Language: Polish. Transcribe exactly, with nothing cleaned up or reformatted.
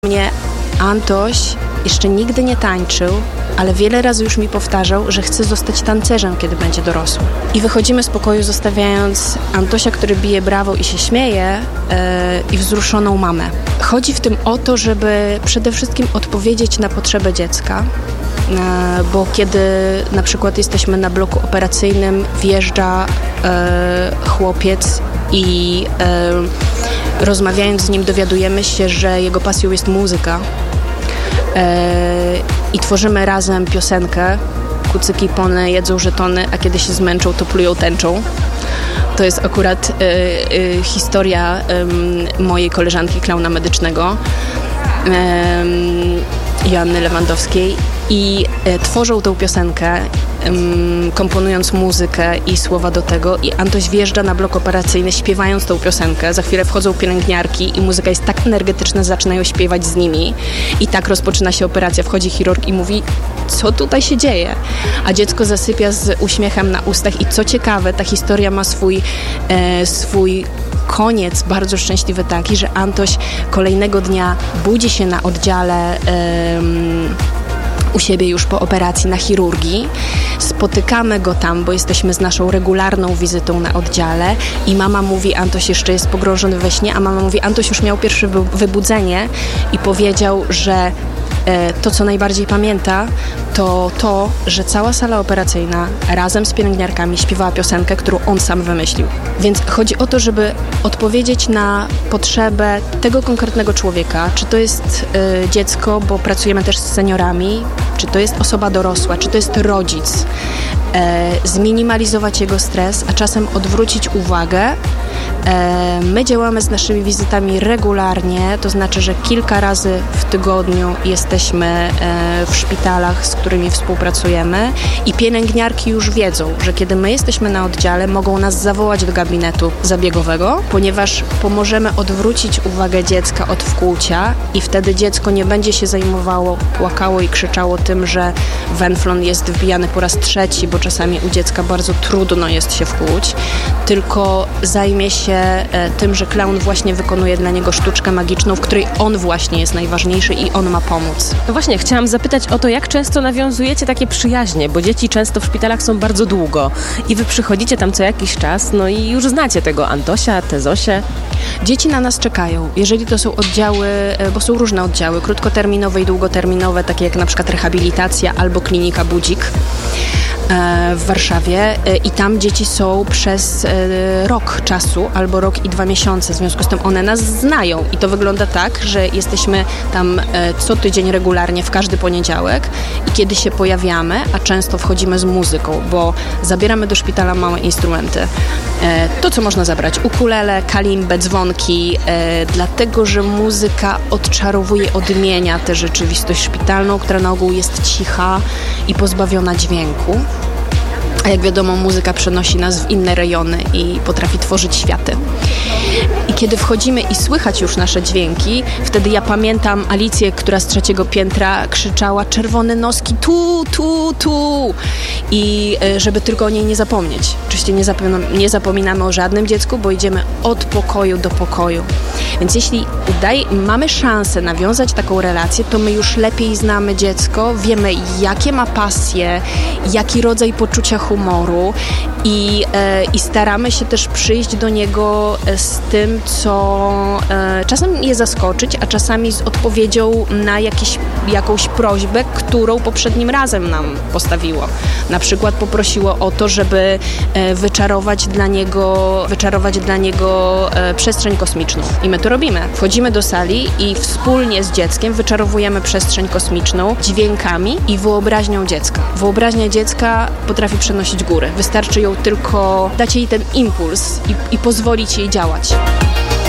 Mnie Antoś jeszcze nigdy nie tańczył, ale wiele razy już mi powtarzał, że chce zostać tancerzem, kiedy będzie dorosły. I wychodzimy z pokoju, zostawiając Antosia, który bije brawo i się śmieje, yy, i wzruszoną mamę. Chodzi w tym o to, żeby przede wszystkim odpowiedzieć na potrzebę dziecka, yy, bo kiedy na przykład jesteśmy na bloku operacyjnym, wjeżdża yy, chłopiec i yy, rozmawiając z nim dowiadujemy się, że jego pasją jest muzyka. I tworzymy razem piosenkę Kucyki pony jedzą żetony, a kiedy się zmęczą, to plują tęczą. To jest akurat y, y, historia y, mojej koleżanki klauna medycznego, y, Joanny Lewandowskiej. I y, tworzą tę piosenkę, y, komponując muzykę i słowa do tego. I Antoś wjeżdża na blok operacyjny śpiewając tą piosenkę. Za chwilę wchodzą pielęgniarki i muzyka jest tak energetyczna, zaczynają śpiewać z nimi. I tak rozpoczyna się operacja. Wchodzi chirurg i mówi, co tutaj się dzieje? A dziecko zasypia z uśmiechem na ustach. I co ciekawe, ta historia ma swój, e, swój koniec bardzo szczęśliwy taki, że Antoś kolejnego dnia budzi się na oddziale e, u siebie już po operacji na chirurgii. Spotykamy go tam, bo jesteśmy z naszą regularną wizytą na oddziale i mama mówi, Antoś jeszcze jest pogrążony we śnie, a mama mówi, Antoś już miał pierwsze wybudzenie i powiedział, że to, co najbardziej pamięta, to to, że cała sala operacyjna razem z pielęgniarkami śpiewała piosenkę, którą on sam wymyślił. Więc chodzi o to, żeby odpowiedzieć na potrzebę tego konkretnego człowieka, czy to jest y, dziecko, bo pracujemy też z seniorami, czy to jest osoba dorosła, czy to jest rodzic. Y, zminimalizować jego stres, a czasem odwrócić uwagę. Y, my działamy z naszymi wizytami regularnie, to znaczy, że kilka razy w tygodniu jesteśmy y, w szpitalach, z którymi współpracujemy i pielęgniarki już wiedzą, że kiedy my jesteśmy na oddziale, mogą nas zawołać do gabinetu zabiegowego, ponieważ pomożemy odwrócić uwagę dziecka od wkłucia i wtedy dziecko nie będzie się zajmowało, płakało i krzyczało tym, że wenflon jest wbijany po raz trzeci, bo czasami u dziecka bardzo trudno jest się wkłuć, tylko zajmie się e, tym, że klaun właśnie wykonuje dla niego sztuczkę magiczną, w której on właśnie jest najważniejszy i on ma pomóc. No właśnie, chciałam zapytać o to, jak często nawiązujecie takie przyjaźnie, bo dzieci często w szpitalach są bardzo długo i wy przychodzicie tam co jakiś czas, no i już znacie tego Antosia, tę Zosię. Dzieci na nas czekają. Jeżeli to są oddziały, bo są różne oddziały, krótkoterminowe i długoterminowe, takie jak na przykład rehabilitacja albo klinika Budzik w Warszawie i tam dzieci są przez rok czasu albo rok i dwa miesiące. W związku z tym one nas znają i to wygląda tak, że jesteśmy tam co tydzień regularnie w każdy poniedziałek i kiedy się pojawiamy, a często wchodzimy z muzyką, bo zabieramy do szpitala małe instrumenty. To, co można zabrać, ukulele, kalimbę, dzwonki, dlatego, że muzyka odczarowuje, odmienia tę rzeczywistość szpitalną, która na ogół jest cicha i pozbawiona dźwięku. A jak wiadomo, muzyka przenosi nas w inne rejony i potrafi tworzyć światy. I kiedy wchodzimy i słychać już nasze dźwięki, wtedy ja pamiętam Alicję, która z trzeciego piętra krzyczała czerwone noski tu, tu, tu. I żeby tylko o niej nie zapomnieć. Oczywiście nie, zapom- nie zapominamy o żadnym dziecku, bo idziemy od pokoju do pokoju. Więc jeśli udaje, mamy szansę nawiązać taką relację, to my już lepiej znamy dziecko, wiemy jakie ma pasje, jaki rodzaj poczucia humoru i, e, i staramy się też przyjść do niego z tym, co e, czasem je zaskoczyć, a czasami z odpowiedzią na jakiś, jakąś prośbę, którą poprzednim razem nam postawiło. Na przykład poprosiło o to, żeby e, wyczarować dla niego, wyczarować dla niego e, przestrzeń kosmiczną. I my to robimy. Wchodzimy do sali i wspólnie z dzieckiem wyczarowujemy przestrzeń kosmiczną dźwiękami i wyobraźnią dziecka. Wyobraźnia dziecka potrafi przenosić góry. Wystarczy ją tylko dać jej ten impuls i, i pozwolić jej działać.